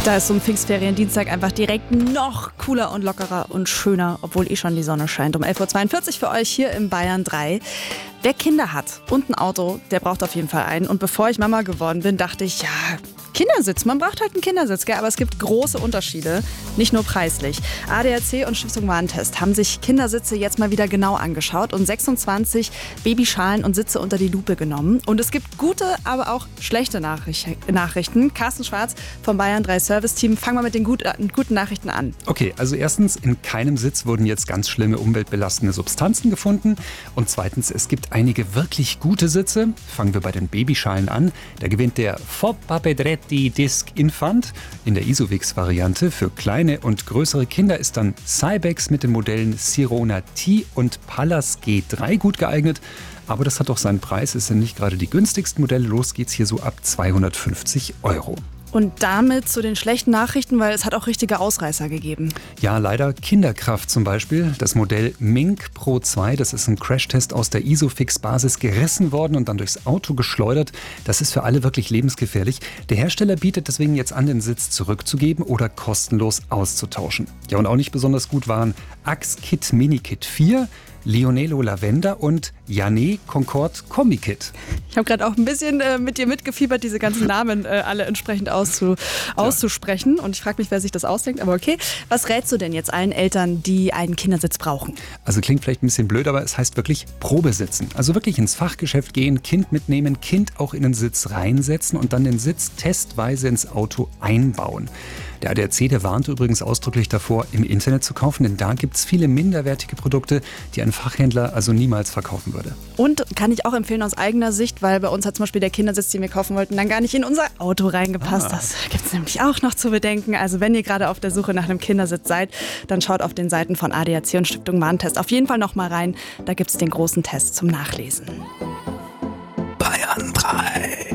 Da ist so ein Pfingstferien-Dienstag einfach direkt noch cooler und lockerer und schöner, obwohl schon die Sonne scheint. Um 11.42 Uhr für euch hier im Bayern 3. Wer Kinder hat und ein Auto, der braucht auf jeden Fall einen. Und bevor ich Mama geworden bin, dachte ich, ja, Kindersitz, man braucht halt einen Kindersitz, gell? Aber es gibt große Unterschiede, nicht nur preislich. ADAC und Stiftung Warentest haben sich Kindersitze jetzt mal wieder genau angeschaut und 26 Babyschalen und Sitze unter die Lupe genommen. Und es gibt gute, aber auch schlechte Nachrichten. Carsten Schwarz vom Bayern 3 Service-Team, fangen wir mit den guten Nachrichten an. Okay, also erstens, in keinem Sitz wurden jetzt ganz schlimme umweltbelastende Substanzen gefunden. Und zweitens, es gibt einige wirklich gute Sitze. Fangen wir bei den Babyschalen an. Da gewinnt der Foppa Pedretti Disc Infant. In der Isovix-Variante für kleine und größere Kinder ist dann Cybex mit den Modellen Sirona T und Pallas G3 gut geeignet. Aber das hat doch seinen Preis. Es sind nicht gerade die günstigsten Modelle. Los geht's hier so ab 250 €. Und damit zu den schlechten Nachrichten, weil es hat auch richtige Ausreißer gegeben. Ja, leider Kinderkraft zum Beispiel. Das Modell Mink Pro 2, das ist ein Crashtest aus der Isofix-Basis gerissen worden und dann durchs Auto geschleudert. Das ist für alle wirklich lebensgefährlich. Der Hersteller bietet deswegen jetzt an, den Sitz zurückzugeben oder kostenlos auszutauschen. Ja, und auch nicht besonders gut waren Axe Kit Mini Kit 4, Lionelo Lavender und Jané Concorde Kombi Kit. Ich habe gerade auch ein bisschen mit dir mitgefiebert, diese ganzen Namen alle entsprechend auszusprechen. Und ich frage mich, wer sich das ausdenkt, aber okay. Was rätst du denn jetzt allen Eltern, die einen Kindersitz brauchen? Also klingt vielleicht ein bisschen blöd, aber es heißt wirklich Probesitzen. Also wirklich ins Fachgeschäft gehen, Kind mitnehmen, Kind auch in den Sitz reinsetzen und dann den Sitz testweise ins Auto einbauen. Der ADAC, der warnt übrigens ausdrücklich davor, im Internet zu kaufen, denn da gibt es viele minderwertige Produkte, die ein Fachhändler also niemals verkaufen würde. Und kann ich auch empfehlen aus eigener Sicht, weil bei uns hat zum Beispiel der Kindersitz, den wir kaufen wollten, dann gar nicht in unser Auto reingepasst. Das gibt es nämlich auch noch zu bedenken. Also wenn ihr gerade auf der Suche nach einem Kindersitz seid, dann schaut auf den Seiten von ADAC und Stiftung Warentest auf jeden Fall noch mal rein. Da gibt es den großen Test zum Nachlesen.